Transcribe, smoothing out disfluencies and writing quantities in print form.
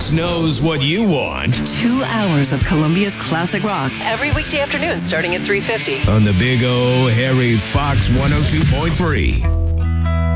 Fox knows what you want 2 hours of Columbia's classic rock every weekday afternoon starting at 3:50. on the Big O Harry Fox 102.3.